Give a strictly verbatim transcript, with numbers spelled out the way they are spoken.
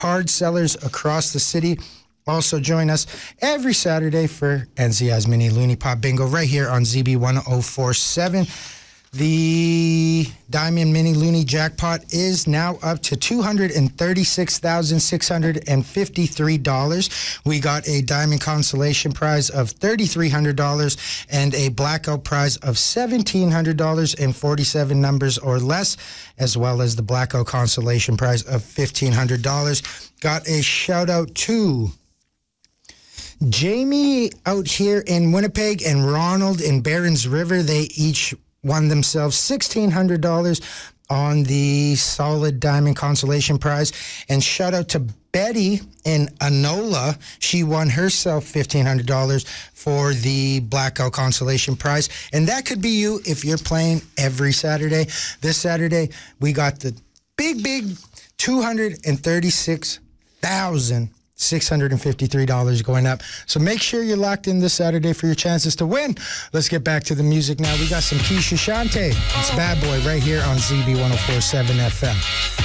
card sellers across the city. Also join us every Saturday for N C I's Mini Looney Pop Bingo right here on Z B one oh four point seven. The Diamond Mini Looney Jackpot is now up to two hundred thirty-six thousand six hundred fifty-three dollars. We got a Diamond Consolation Prize of three thousand three hundred dollars and a Blackout Prize of one thousand seven hundred dollars in forty-seven numbers or less, as well as the Blackout Consolation Prize of fifteen hundred dollars. Got a shout out to Jamie out here in Winnipeg and Ronald in Barons River. They each won themselves sixteen hundred dollars on the Solid Diamond Consolation Prize. And shout out to Betty in Anola. She won herself fifteen hundred dollars for the Blackout Consolation Prize. And that could be you if you're playing every Saturday. This Saturday, we got the big, big two hundred thirty-six thousand six hundred fifty-three dollars going up. So make sure you're locked in this Saturday for your chances to win. Let's get back to the music now. We got some Keisha Shante. It's Bad Boy right here on Z B one oh four point seven F M.